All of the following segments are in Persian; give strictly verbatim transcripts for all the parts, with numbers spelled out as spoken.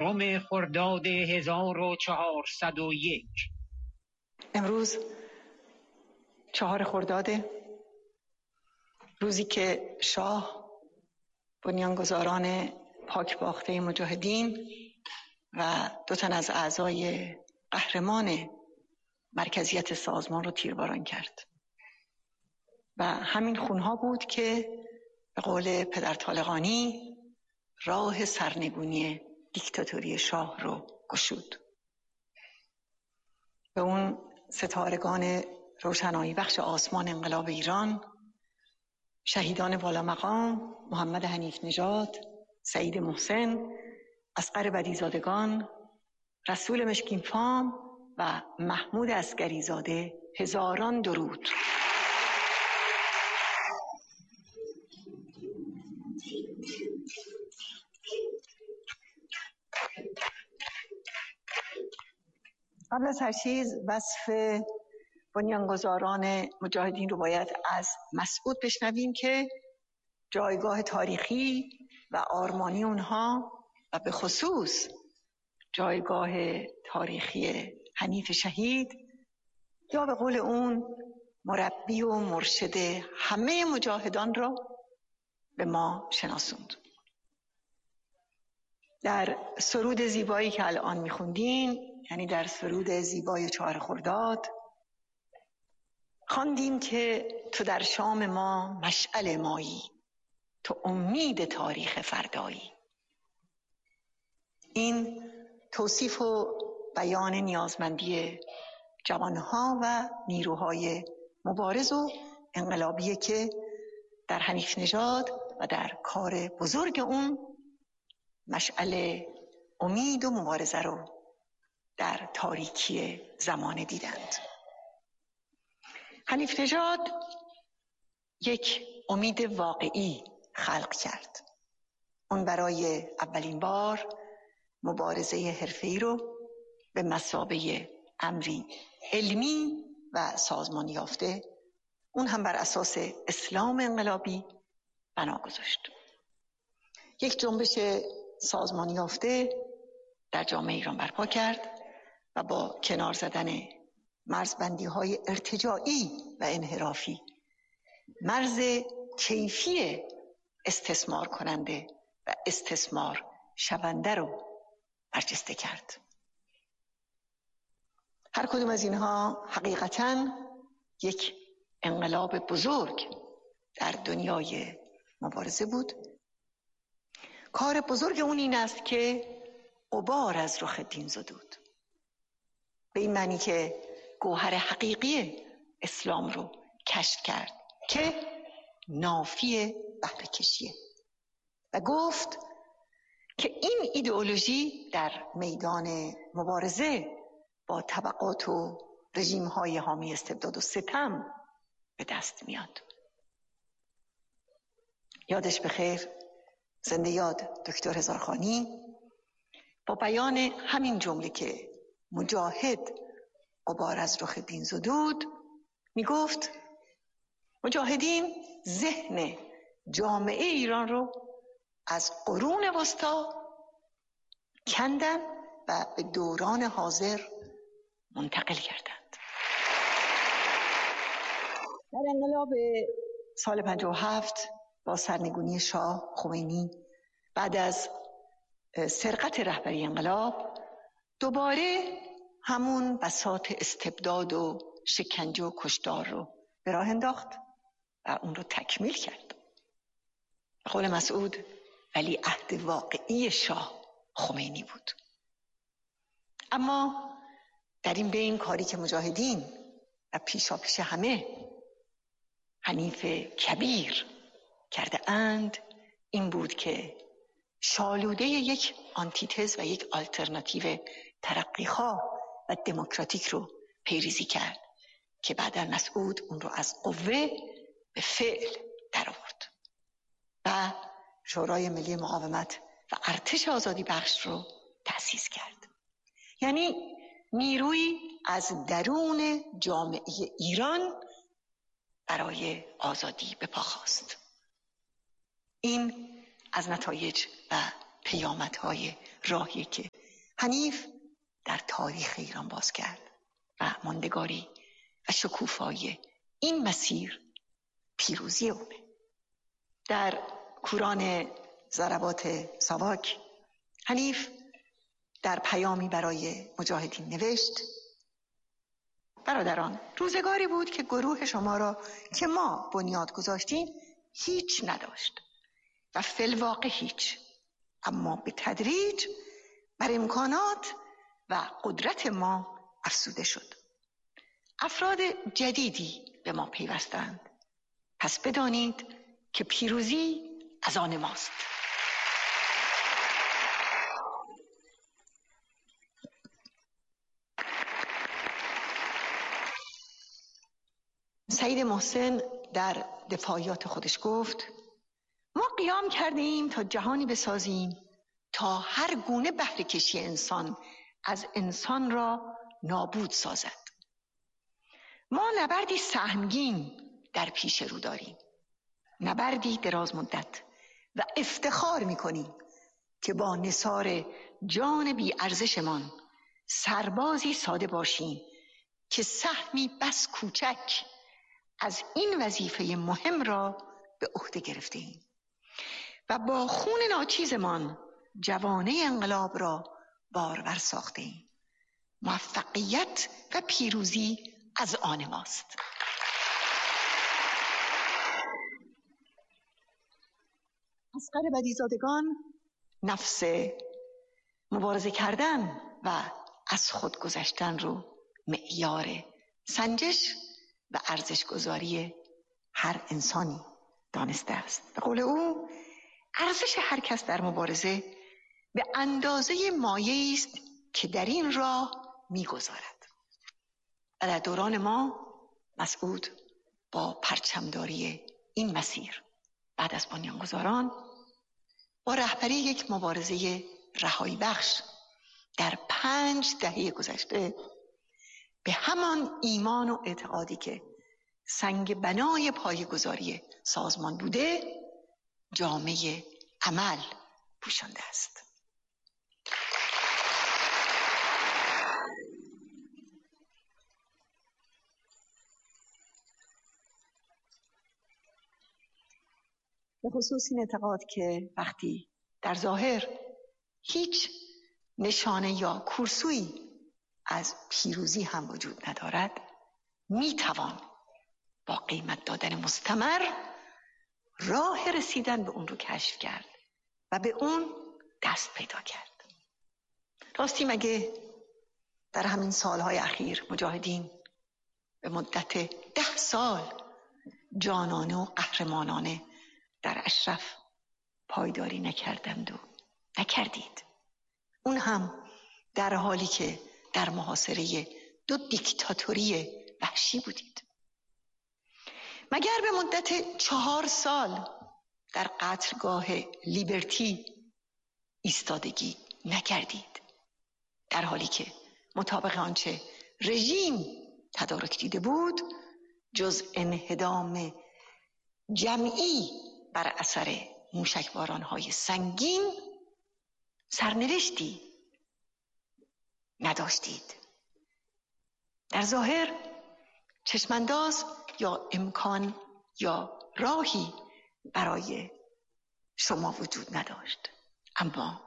روم خرداد هزار و چهارصد و یک. امروز چهار خرداده، روزی که شاه بنیانگذاران پاک باخته مجاهدین و دو تن از اعضای قهرمان مرکزیت سازمان رو تیرباران کرد و همین خونها بود که به قول پدر طالقانی راه سرنگونی دیکتاتوری شاه رو گشود. به اون ستارگان روشنایی بخش آسمان انقلاب ایران، شهیدان والا مقام محمد حنیف نژاد، سعید محسن، اصغر بدیزادگان، رسول مشکین فام و محمود عسگری زاده هزاران درود. قبل از هر چیز وصف بنیانگذاران مجاهدین رو باید از مسعود بشنویم که جایگاه تاریخی و آرمانی اونها و به خصوص جایگاه تاریخی حنیف شهید یا به قول اون مربی و مرشد همه مجاهدان رو به ما شناسوند. در سرود زیبایی که الان میخوندین، یعنی در سرود زیبای چهار خرداد، خواندیم که تو در شام ما مشعل مایی، تو امید تاریخ فردایی. این توصیف و بیان نیازمندی جوانها و نیروهای مبارز و انقلابیه که در حنیف نژاد و در کار بزرگ اون مشعل امید و مبارزه رو در تاریکی زمان دیدند. حنیف نژاد یک امید واقعی خلق کرد. اون برای اولین بار مبارزه حرفه‌ای رو به مثابه امری علمی و سازمانی یافته، اون هم بر اساس اسلام انقلابی بنا گذاشت. یک جنبش سازمانی یافته در جامعه ایران برپا کرد و با کنار زدن مرزبندی‌های ارتجاعی و انحرافی مرز کیفی استثمار کننده و استثمار شونده رو برجسته کرد. هر کدوم از اینها حقیقتاً یک انقلاب بزرگ در دنیای مبارزه بود. کار بزرگ اون این است که غبار از رخ دین زدود، به این معنی که گوهر حقیقی اسلام رو کشف کرد که نافی بهره کشیه و گفت که این ایدئولوژی در میدان مبارزه با طبقات و رژیم‌های حامی استبداد و ستم به دست میاد. یادش بخیر، زنده یاد دکتر هزارخانی با بیان همین جمله که مجاهد غبار از رخ دین زدود می گفت مجاهدین ذهن جامعه ایران رو از قرون وسطا کندن و به دوران حاضر منتقل کردند. در انقلاب سال پنجاه و هفت با سرنگونی شاه خمینی بعد از سرقت رهبری انقلاب دوباره همون بساط استبداد و شکنجه و کشتار رو به راه انداخت و اون رو تکمیل کرد. به قول مسعود ولی عهد واقعی شاه خمینی بود. اما در این بین کاری که مجاهدین و پیشا پیش همه حنیف کبیر کرده اند این بود که شالوده یک آنتیتز و یک آلترناتیو ترقیخواه و دموکراتیک رو پیریزی کرد که بعداً مسعود اون رو از قوه به فعل در آورد و شورای ملی مقاومت و ارتش آزادی بخش رو تأسیس کرد. یعنی نیروی از درون جامعه ایران برای آزادی به پا خواست. این از نتایج و پیامدهای راهی که حنیف در تاریخ ایران باز کرد و ماندگاری و شکوفایی این مسیر پیروزی اونه. در کوران ضربات ساواک حنیف در پیامی برای مجاهدین نوشت: برادران، روزگاری بود که گروه شما را که ما بنیاد گذاشتیم هیچ نداشت و فی الواقع هیچ، اما به تدریج بر امکانات و قدرت ما افزوده شد. افراد جدیدی به ما پیوستند، پس بدانید که پیروزی از آن ماست. سید محسن در دفاعیات خودش گفت: ما قیام کردیم تا جهانی بسازیم تا هر گونه بهره کشی انسان از انسان را نابود سازد. ما نبردی سهمگین در پیش رو داریم، نبردی دراز مدت، و افتخار می‌کنیم که با نثار جان بی ارزشمان سربازی ساده باشیم که سهمی بس کوچک از این وظیفه مهم را به عهده گرفتیم و با خون ناچیزمان جوانه انقلاب را بارور ساختیم. موفقیت و پیروزی از آن ماست. اصغر بدیزادگان نفس مبارزه کردن و از خود گذشتن رو معیار سنجش و ارزش گذاری هر انسانی دانسته است. به قول او ارزش هر کس در مبارزه به اندازه مایه‌ای است که در این راه می‌گذارد. و در دوران ما مسعود با پرچمداری این مسیر بعد از بنیانگذاران با رهبری یک مبارزه رهایی بخش در پنج دهه گذشته به همان ایمان و اعتقادی که سنگ بنای پایه‌گذاری سازمان بوده جامعه عمل پوشانده است. به خصوص این اعتقاد که وقتی در ظاهر هیچ نشانه یا کورسویی از پیروزی هم وجود ندارد، میتوان با قیمت دادن مستمر راه رسیدن به اون رو کشف کرد و به اون دست پیدا کرد. راستی مگه در همین سالهای اخیر مجاهدین به مدت ده سال جانانه و قهرمانانه در اشرف پایداری نکردند و نکردید؟ اون هم در حالی که در محاصره دو دیکتاتوری وحشی بودید. مگر به مدت چهار سال در قتلگاه لیبرتی ایستادگی نکردید، در حالی که مطابق آنچه رژیم تدارک دیده بود جز انهدام جمعی بر اثر موشکباران‌های سنگین سرنوشتی نداشتید؟ در ظاهر چشمانداز یا امکان یا راهی برای شما وجود نداشت، اما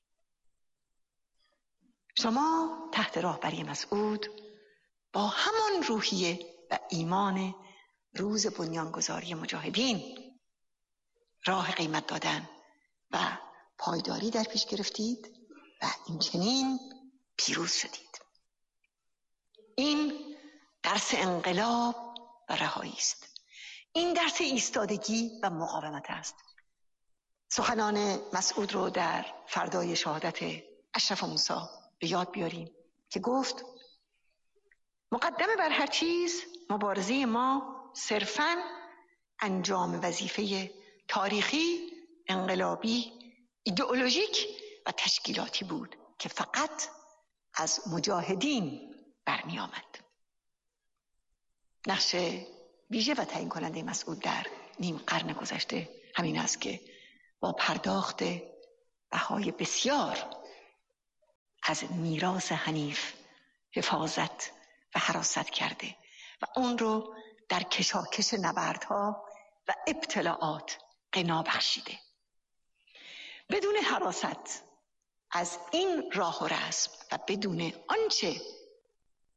شما تحت راهبری مسعود با همان روحیه و ایمان روز بنیانگذاری مجاهدین راه قیمت دادن و پایداری در پیش گرفتید و این چنین پیروز شدید. این درس انقلاب و رهایی است. این درس ایستادگی و مقاومت است. سخنان مسعود رو در فردای شهادت اشرف موسی به یاد بیاریم که گفت: مقدمه بر هر چیز مبارزه ما صرفاً انجام وظیفه تاریخی، انقلابی، ایدئولوژیک و تشکیلاتی بود که فقط از مجاهدین برمی آمد. نقش ویژه و تعیین کننده مسعود در نیم قرن گذشته همین است که با پرداخت بهای بسیار از میراث حنیف حفاظت و حراست کرده و اون رو در کشاکش نبردها و ابتلاعات غنا بخشیده. بدون حراست از این راه و رسم و بدون آنچه